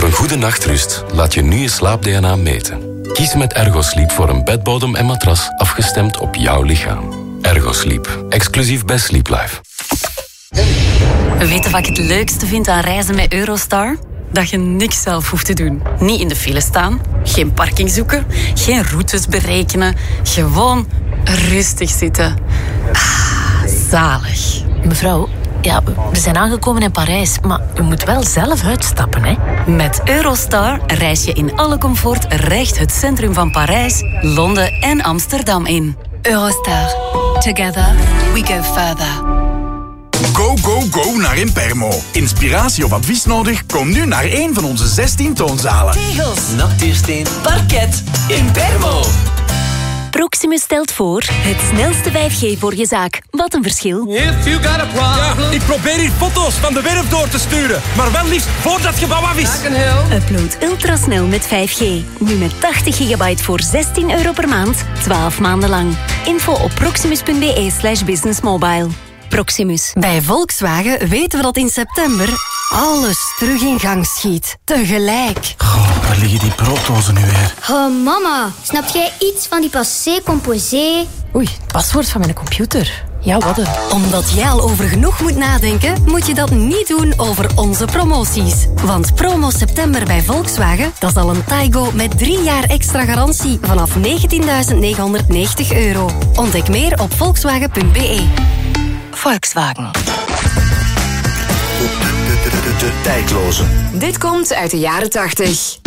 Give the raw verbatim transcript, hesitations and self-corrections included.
een goede nachtrust laat je nu je slaap-D N A meten. Kies met Ergosleep voor een bedbodem en matras afgestemd op jouw lichaam. Ergosleep, exclusief bij Sleep Life. Weet je wat ik het leukste vind aan reizen met Eurostar? Dat je niks zelf hoeft te doen. Niet in de file staan, geen parking zoeken, geen routes berekenen. Gewoon rustig zitten. Ah, zalig. Mevrouw, ja, we zijn aangekomen in Parijs, maar u moet wel zelf uitstappen, hè? Met Eurostar reis je in alle comfort recht het centrum van Parijs, Londen en Amsterdam in. Eurostar. Together we go further. Go, go, go naar Impermo. Inspiratie of advies nodig? Kom nu naar een van onze zestien toonzalen. Tegels, natuursteen, parket, Impermo. Proximus stelt voor het snelste vijf G voor je zaak. Wat een verschil. If you got a problem. Ja, ik probeer hier foto's van de werf door te sturen. Maar wel liefst voordat het gebouw af is. Upload ultrasnel met vijf G. Nu met tachtig gigabyte voor zestien euro per maand. twaalf maanden lang. Info op proximus.be slash businessmobile. Proximus. Bij Volkswagen weten we dat in september alles terug in gang schiet. Tegelijk. Goh, waar liggen die brooddozen nu weer? Oh, mama. Snap jij iets van die passé composé? Oei, het paswoord van mijn computer. Ja, wat een. Omdat jij al over genoeg moet nadenken, moet je dat niet doen over onze promoties. Want promo september bij Volkswagen, dat is al een Taigo met drie jaar extra garantie vanaf negentienduizend negenhonderdnegentig euro. Ontdek meer op volkswagen punt be. Volkswagen. De, de, de, de, de tijdloze. Dit komt uit de jaren tachtig.